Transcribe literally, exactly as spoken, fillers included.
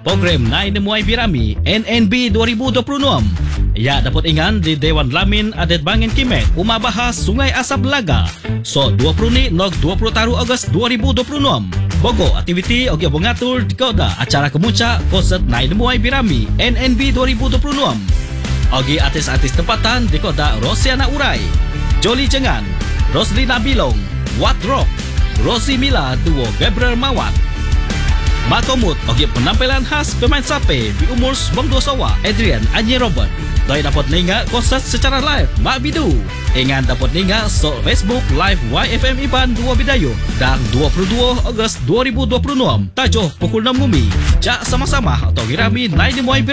program na inamuay birami N N B dua ribu dua puluh enam. Ya dapat ingan di Dewan Lamin Adet Bangin Kimek umabahas Sungai Asap Laga. So dua puluh ni nog dua puluh taru Ogos dua ribu dua puluh enam. Bogo aktiviti ogi bongatur di koda acara kemuncak konsert na inamuay birami N N B dua ribu dua puluh enam. Ogi artis-artis tempatan di koda Rosiana Urai, Jolly Cengan, Roslina Bilong, Wat Rock, Rosie Mila duo Gabriel Mawat. Makomut ogi penampilan khas pemain sape di umur sembilan puluh sawa Adrian Anyi Robert. Doi dapat ninga konsert secara live Mak Bidu. Ingan dapat ninga so Facebook live Y F M Iban dua Bidayu dan dua puluh dua Ogos dua ribu dua puluh enam. Tajuh pukul enam Ngumi. Jak sama-sama atau girami naik di Muay